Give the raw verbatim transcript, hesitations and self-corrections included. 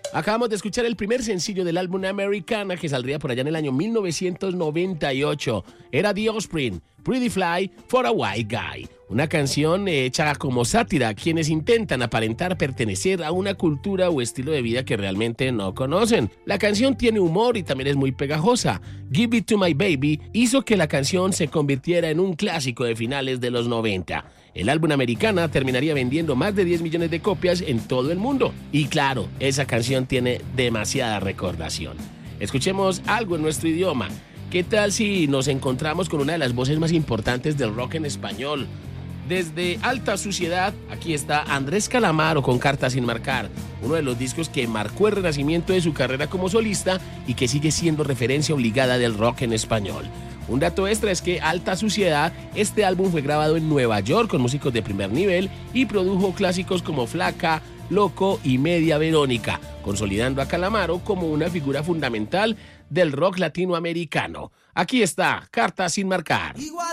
Acabamos de escuchar el primer sencillo del álbum Americana, que saldría por allá en el año mil novecientos noventa y ocho. Era The Offspring, Pretty Fly for a White Guy. Una canción hecha como sátira a quienes intentan aparentar pertenecer a una cultura o estilo de vida que realmente no conocen. La canción tiene humor y también es muy pegajosa. Give It to My Baby hizo que la canción se convirtiera en un clásico de finales de los noventa. El álbum Americana terminaría vendiendo más de diez millones de copias en todo el mundo. Y claro, esa canción tiene demasiada recordación. Escuchemos algo en nuestro idioma. ¿Qué tal si nos encontramos con una de las voces más importantes del rock en español? Desde Alta Suciedad, aquí está Andrés Calamaro con Carta Sin Marcar, uno de los discos que marcó el renacimiento de su carrera como solista y que sigue siendo referencia obligada del rock en español. Un dato extra es que Alta Suciedad, este álbum fue grabado en Nueva York con músicos de primer nivel y produjo clásicos como Flaca, Loco y Media Verónica, consolidando a Calamaro como una figura fundamental del rock latinoamericano. Aquí está Carta Sin Marcar.